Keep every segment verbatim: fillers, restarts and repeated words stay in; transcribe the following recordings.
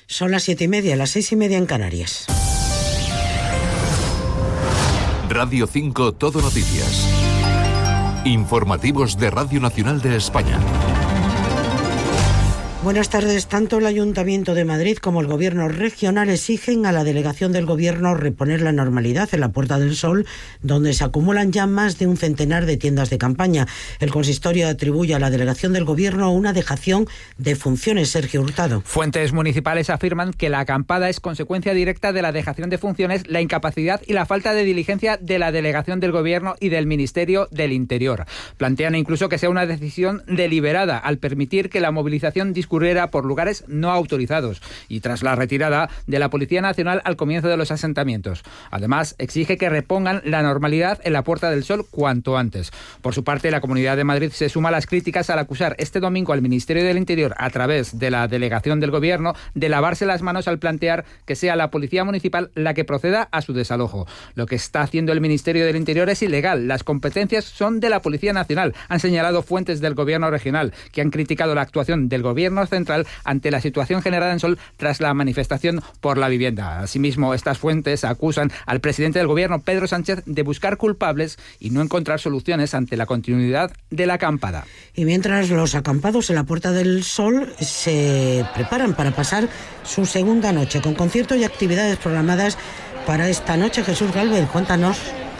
Son las siete y media, las seis y media en Canarias. Radio cinco Todo Noticias. Informativos de Radio Nacional de España. Buenas tardes. Tanto el Ayuntamiento de Madrid como el Gobierno regional exigen a la delegación del Gobierno reponer la normalidad en la Puerta del Sol, donde se acumulan ya más de un centenar de tiendas de campaña. El consistorio atribuye a la delegación del Gobierno una dejación de funciones. Sergio Hurtado. Fuentes municipales afirman que la acampada es consecuencia directa de la dejación de funciones, la incapacidad y la falta de diligencia de la delegación del Gobierno y del Ministerio del Interior. Plantean incluso que sea una decisión deliberada al permitir que la movilización discurriera por lugares no autorizados y tras la retirada de la Policía Nacional al comienzo de los asentamientos. Además, exige que repongan la normalidad en la Puerta del Sol cuanto antes. Por su parte, la Comunidad de Madrid se suma a las críticas al acusar este domingo al Ministerio del Interior, a través de la delegación del Gobierno, de lavarse las manos al plantear que sea la Policía Municipal la que proceda a su desalojo. Lo que está haciendo el Ministerio del Interior es ilegal. Las competencias son de la Policía Nacional, han señalado fuentes del Gobierno regional, que han criticado la actuación del Gobierno central ante la situación generada en Sol tras la manifestación por la vivienda. Asimismo, estas fuentes acusan al presidente del Gobierno, Pedro Sánchez, de buscar culpables y no encontrar soluciones ante la continuidad de la acampada. Y mientras los acampados en la Puerta del Sol se preparan para pasar su segunda noche, con conciertos y actividades programadas para esta noche. Jesús Galvez, cuéntanos.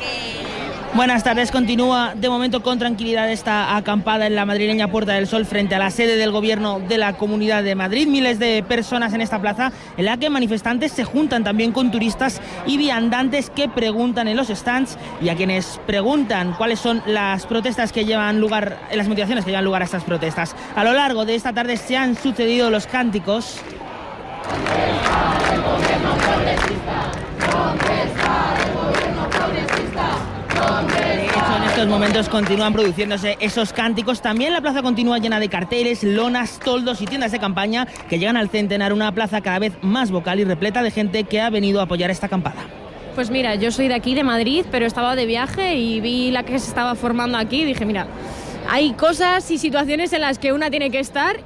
Buenas tardes. Continúa de momento con tranquilidad esta acampada en la madrileña Puerta del Sol frente a la sede del Gobierno de la Comunidad de Madrid. Miles de personas en esta plaza, en la que manifestantes se juntan también con turistas y viandantes que preguntan en los stands, y a quienes preguntan cuáles son las protestas que llevan lugar, las motivaciones que llevan lugar a estas protestas. A lo largo de esta tarde se han sucedido los cánticos. ¿Dónde está el gobierno progresista? ¿Dónde está el gobierno progresista? De hecho, en estos momentos continúan produciéndose esos cánticos. También la plaza continúa llena de carteles, lonas, toldos y tiendas de campaña que llegan al centenar, una plaza cada vez más vocal y repleta de gente que ha venido a apoyar esta acampada. Pues mira, yo soy de aquí, de Madrid, pero estaba de viaje y vi la que se estaba formando aquí y dije, mira, hay cosas y situaciones en las que una tiene que estar.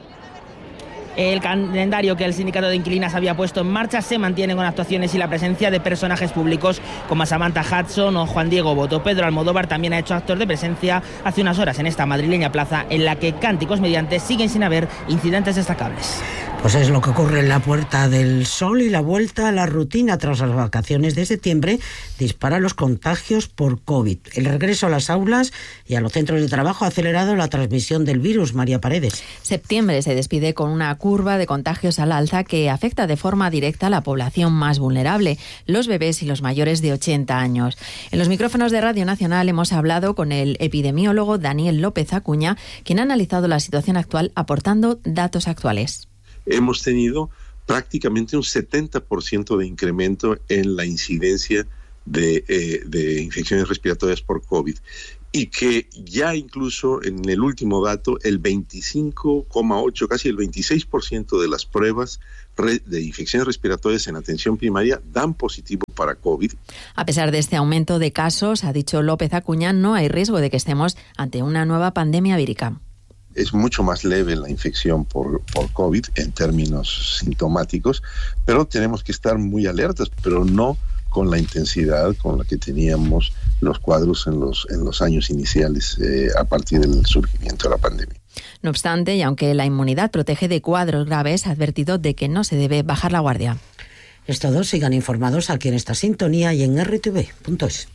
El calendario que el sindicato de inquilinas había puesto en marcha se mantiene con actuaciones y la presencia de personajes públicos como Samantha Hudson o Juan Diego Boto. Pedro Almodóvar también ha hecho actos de presencia hace unas horas en esta madrileña plaza, en la que cánticos mediante siguen sin haber incidentes destacables. Pues es lo que ocurre en la Puerta del Sol, y la vuelta a la rutina tras las vacaciones de septiembre dispara los contagios por COVID. El regreso a las aulas y a los centros de trabajo ha acelerado la transmisión del virus. María Paredes. Septiembre se despide con una curva de contagios al alza que afecta de forma directa a la población más vulnerable, los bebés y los mayores de ochenta años. En los micrófonos de Radio Nacional hemos hablado con el epidemiólogo Daniel López Acuña, quien ha analizado la situación actual aportando datos actuales. Hemos tenido prácticamente un setenta por ciento de incremento en la incidencia de, eh, de infecciones respiratorias por COVID, y que ya incluso en el último dato el veinticinco coma ocho, casi el veintiséis por ciento de las pruebas de infecciones respiratorias en atención primaria dan positivo para COVID. A pesar de este aumento de casos, ha dicho López Acuña, no hay riesgo de que estemos ante una nueva pandemia vírica. Es mucho más leve la infección por, por COVID en términos sintomáticos, pero tenemos que estar muy alertas, pero no con la intensidad con la que teníamos los cuadros en los, en los años iniciales eh, a partir del surgimiento de la pandemia. No obstante, y aunque la inmunidad protege de cuadros graves, ha advertido de que no se debe bajar la guardia. Es todo. Sigan informados aquí en esta sintonía y en erre te ve punto es.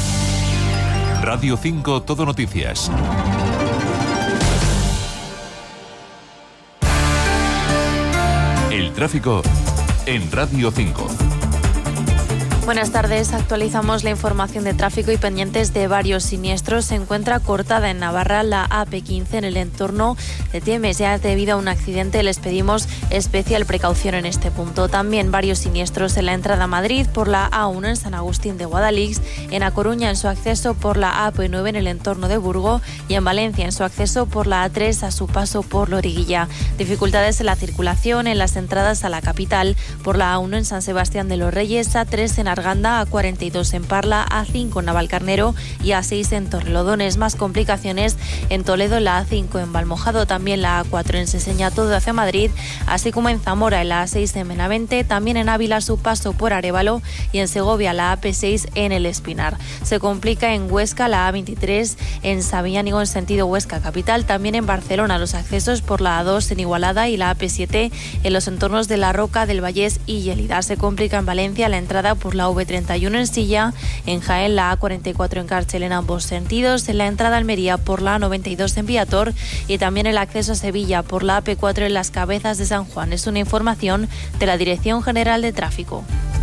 Radio cinco Todo Noticias. El tráfico en Radio cinco. Buenas tardes, actualizamos la información de tráfico y pendientes de varios siniestros. Se encuentra cortada en Navarra la A P quince en el entorno de Tiemes. Ya debido a un accidente les pedimos especial precaución en este punto. También varios siniestros en la entrada a Madrid por la A uno en San Agustín de Guadalix, en A Coruña en su acceso por la A P nueve en el entorno de Burgo y en Valencia en su acceso por la A tres a su paso por Loriguilla. Dificultades en la circulación en las entradas a la capital por la A uno en San Sebastián de los Reyes, A tres en Arganda, A cuarenta y dos en Parla, A cinco en Navalcarnero y A seis en Torrelodones. Más complicaciones en Toledo, la A cinco en Valmojado, también la A cuatro en Seseña, todo hacia Madrid, así como en Zamora, en la A seis en Benavente, también en Ávila su paso por Arévalo y en Segovia la A P seis en El Espinar. Se complica en Huesca la A veintitrés en Sabiñánigo en sentido Huesca capital, también en Barcelona los accesos por la A dos en Igualada y la A P siete en los entornos de La Roca, del Vallés y Lleida. Se complica en Valencia la entrada por la V treinta y uno en Silla, en Jaén la A cuarenta y cuatro en Cárcel en ambos sentidos, en la entrada a Almería por la A noventa y dos en Viator y también el acceso a Sevilla por la A P cuatro en Las Cabezas de San Juan. Es una información de la Dirección General de Tráfico.